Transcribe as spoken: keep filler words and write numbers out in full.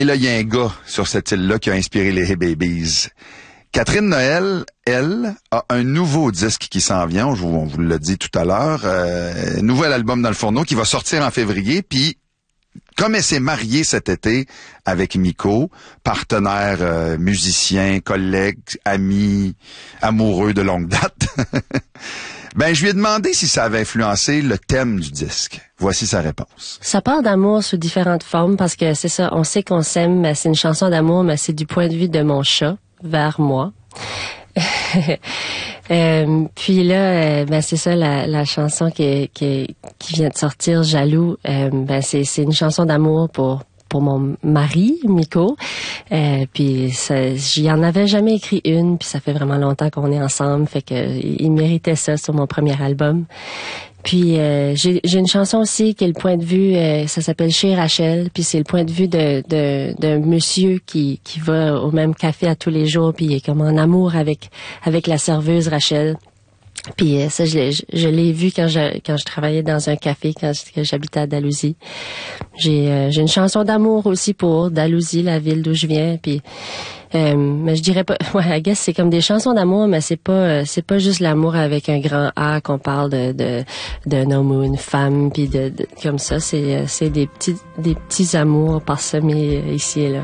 Et là, il y a un gars sur cette île-là qui a inspiré les Hey Babies. Catherine Noël, elle, a un nouveau disque qui s'en vient, on vous, on vous l'a dit tout à l'heure, euh, nouvel album dans le fourneau qui va sortir en février, puis comme elle s'est mariée cet été avec Miko, partenaire euh, musicien, collègue, ami, amoureux de longue date, ben je lui ai demandé si ça avait influencé le thème du disque. Voici sa réponse. Ça parle d'amour sous différentes formes parce que c'est ça, on sait qu'on s'aime, mais c'est une chanson d'amour, mais c'est du point de vue de mon chat vers moi. euh, puis là, euh, ben c'est ça la, la chanson qui, qui, qui vient de sortir, Jaloux. Euh, ben c'est, c'est une chanson d'amour pour pour mon mari, Miko. Euh, puis ça, j'y en avais jamais écrit une, puis ça fait vraiment longtemps qu'on est ensemble, fait que il méritait ça sur mon premier album. Puis euh, j'ai, j'ai une chanson aussi qui est le point de vue, euh, ça s'appelle Chez Rachel, puis c'est le point de vue de, de d'un monsieur qui qui va au même café à tous les jours, puis il est comme en amour avec avec la serveuse Rachel. Puis ça, je l'ai, je l'ai vu quand je quand je travaillais dans un café quand j'habitais à Dalhousie. J'ai euh, j'ai une chanson d'amour aussi pour Dalhousie, la ville d'où je viens. Puis euh, mais je dirais pas, ouais, I guess c'est comme des chansons d'amour, mais c'est pas c'est pas juste l'amour avec un grand A qu'on parle de de d'un homme ou une femme, puis de, de comme ça. C'est c'est des petits des petits amours parsemés ici et là.